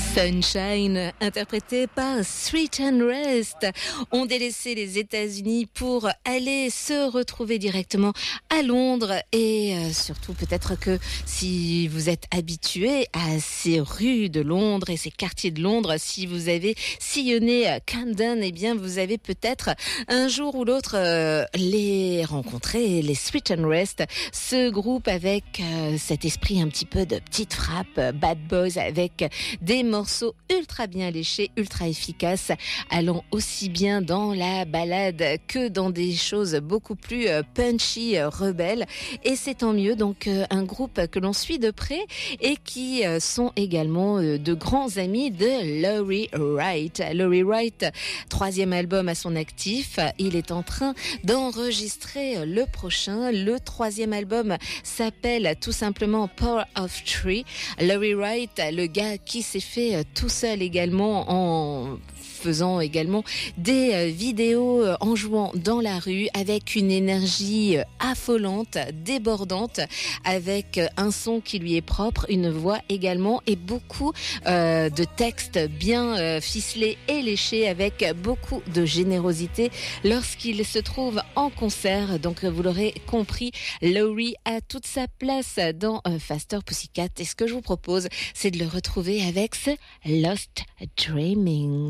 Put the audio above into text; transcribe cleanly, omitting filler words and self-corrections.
Sunshine, interprété par Street and Rest, ont délaissé les États-Unis pour aller se retrouver directement à Londres. Et surtout, peut-être que si vous êtes habitué à ces rues de Londres et ces quartiers de Londres, si vous avez sillonné Camden, eh bien, vous avez peut-être un jour ou l'autre les rencontrés, les Street and Rest, ce groupe avec cet esprit un petit peu de petite frappe, bad boys, avec des morceaux ultra bien léchés, ultra efficaces, allant aussi bien dans la ballade que dans des choses beaucoup plus punchy, rebelles. Et c'est tant mieux, donc un groupe que l'on suit de près et qui sont également de grands amis de Laurie Wright. Laurie Wright, 3e album à son actif, il est en train d'enregistrer le prochain. Le 3e album s'appelle tout simplement Power of Three. Laurie Wright, le gars qui s'est fait tout seul également en faisant également des vidéos en jouant dans la rue avec une énergie affolante, débordante, avec un son qui lui est propre, une voix également et beaucoup de textes bien ficelés et léchés avec beaucoup de générosité lorsqu'il se trouve en concert. Donc vous l'aurez compris, Laurie a toute sa place dans Faster Pussycat et ce que je vous propose, c'est de le retrouver avec ce Lost Dreaming.